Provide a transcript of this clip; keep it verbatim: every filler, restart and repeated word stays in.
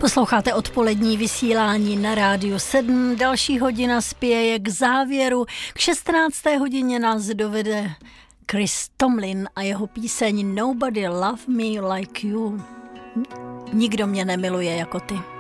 Posloucháte odpolední vysílání na Rádiu sedm. Další hodina spěje k závěru. K šestnácté hodině nás dovede Chris Tomlin a jeho píseň Nobody Love Me Like You. Nikdo mě nemiluje jako ty.